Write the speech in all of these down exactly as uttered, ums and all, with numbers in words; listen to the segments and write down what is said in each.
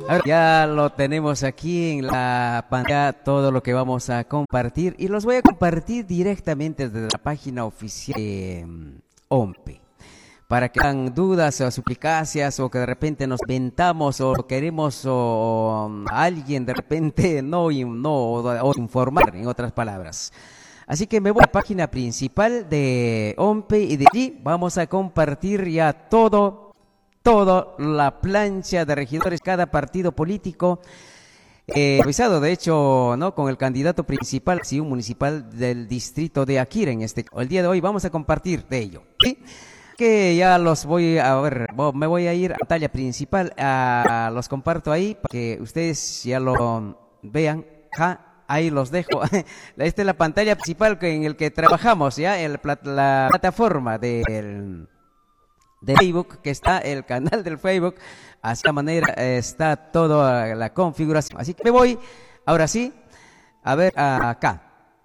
A ver, ya lo tenemos aquí en la pantalla, todo lo que vamos a compartir. Y los voy a compartir directamente desde la página oficial de um, OMPE. Para que tengan dudas o suplicacias o que de repente nos inventamos o queremos o um, alguien de repente no, no o, o informar, en otras palabras. Así que me voy a la página principal de OMPE y de allí vamos a compartir ya todo, todo la plancha de regidores, cada partido político, eh, avisado de hecho, ¿no? Con el candidato principal, sí, un municipal del distrito de Akira en este. El día de hoy vamos a compartir de ello, ¿sí? Que ya los voy a ver, me voy a ir a la pantalla principal, a, los comparto ahí para que ustedes ya lo vean. Ja, ahí los dejo. Esta es la pantalla principal en el que trabajamos, ya, en la, la plataforma del de Facebook, que está el canal del Facebook. Así de manera está toda la configuración. Así que me voy, ahora sí, a ver acá.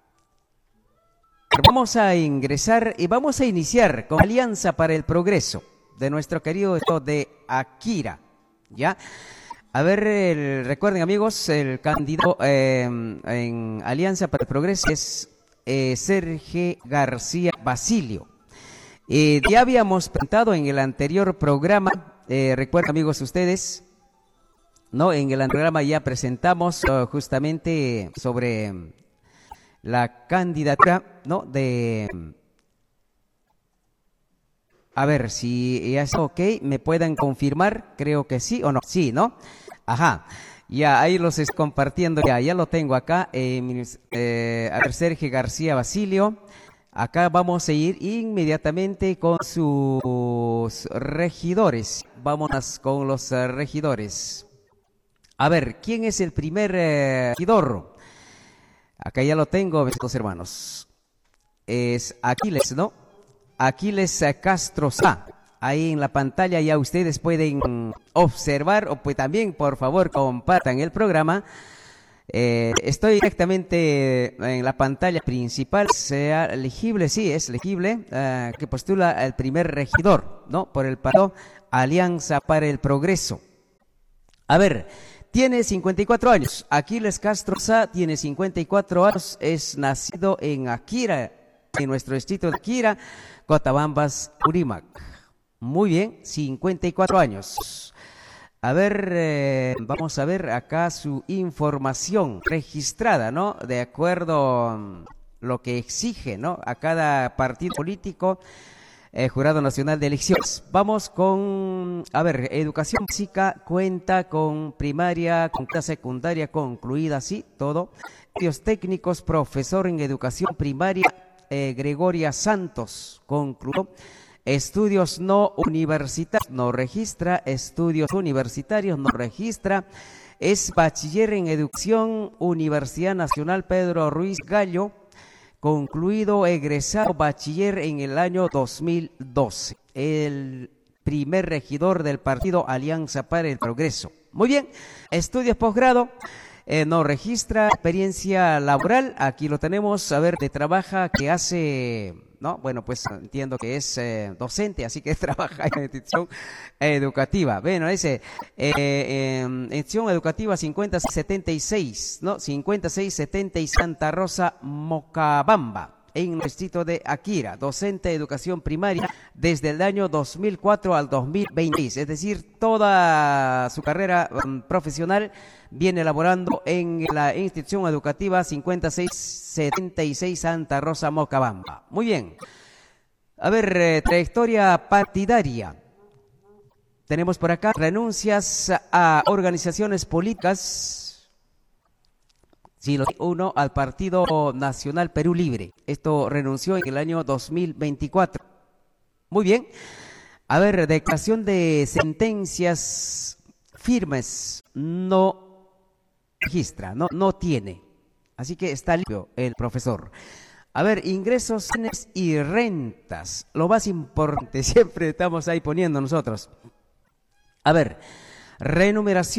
Vamos a ingresar y vamos a iniciar con Alianza para el Progreso de nuestro querido estado de Akira, ¿ya? A ver, el, recuerden amigos, el candidato eh, en Alianza para el Progreso es eh, Sergio García Basilio. Eh, ya habíamos presentado en el anterior programa, eh, recuerden amigos ustedes, ¿no? En el anterior programa ya presentamos uh, justamente sobre la candidatura, ¿no? De, a ver si ya está ok, me puedan confirmar, creo que sí o no, sí, ¿no? Ajá, ya ahí los estoy compartiendo, ya, ya lo tengo acá, eh, eh, a ver, Sergio García Basilio. Acá vamos a ir inmediatamente con sus regidores. Vámonos con los uh, regidores. A ver, ¿quién es el primer uh, regidor? Acá ya lo tengo, mis hermanos. Es Aquiles, ¿no? Aquiles Castro Sá. Ahí en la pantalla ya ustedes pueden observar, o pues también, por favor, compartan el programa. Eh, estoy directamente en la pantalla principal, sea elegible, sí, es elegible, uh, que postula el primer regidor, ¿no? Por el partido Alianza para el Progreso. A ver, tiene cincuenta y cuatro años, Aquiles Castro Sá tiene cincuenta y cuatro años, es nacido en Akira, en nuestro distrito de Akira, Cotabambas, Urimac. Muy bien, cincuenta y cuatro años. A ver, eh, vamos a ver acá su información registrada, ¿no? De acuerdo a lo que exige, ¿no? A cada partido político, eh, Jurado Nacional de Elecciones. Vamos con, a ver, educación básica, cuenta con primaria, con secundaria concluida, sí, todo. Estudios técnicos, profesor en educación primaria, eh, Gregoria Santos, concluyó. Estudios no universitarios, no registra. Estudios universitarios, no registra. Es bachiller en educación, Universidad Nacional Pedro Ruiz Gallo, concluido, egresado bachiller en el año dos mil doce. El primer regidor del partido Alianza para el Progreso. Muy bien, estudios posgrado. Eh, no registra. Experiencia laboral, aquí lo tenemos, a ver, de trabaja, que hace, ¿no? Bueno, pues entiendo que es eh, docente, así que trabaja en institución educativa. Bueno, ese, eh, eh, institución educativa cincuenta setenta y seis, ¿no? cincuenta y seis setenta y Santa Rosa, Mocabamba, en el distrito de Akira, docente de educación primaria desde el año dos mil cuatro al dos mil veinte, es decir, toda su carrera um, profesional viene elaborando en la institución educativa cincuenta y seis setenta y seis Santa Rosa, Mocabamba. Muy bien. A ver, eh, trayectoria partidaria. Tenemos por acá renuncias a organizaciones políticas. Sí, uno al Partido Nacional Perú Libre. Esto renunció en el año dos mil veinticuatro. Muy bien. A ver, declaración de sentencias firmes. No registra, no, no tiene. Así que está limpio el profesor. A ver, ingresos y rentas. Lo más importante, siempre estamos ahí poniendo nosotros. A ver, remuneración.